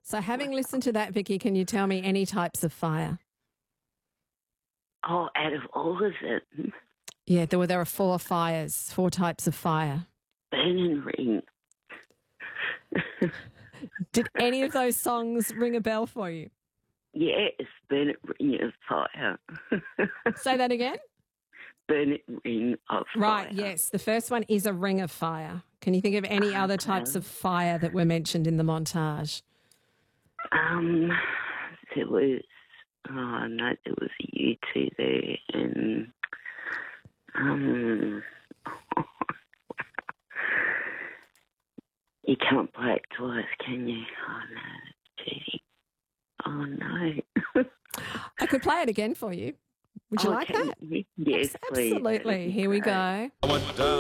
So having listened to that, Vicky, can you tell me any types of fire? Oh, out of all of them, Yeah, there are four fires, four types of fire. Burn and Ring. Did any of those songs ring a bell for you? Yes, Burn it, Ring of Fire. Say that again? Burn it, Ring of Fire. Right, yes. The first one is a ring of fire. Can you think of any other types of fire that were mentioned in the montage? There was, there was a U2 there, and you can't play it twice, can you? Oh no, that's cheating. Oh no. I could play it again for you. Would you like that? Yes, please. Absolutely. Here we go. I went down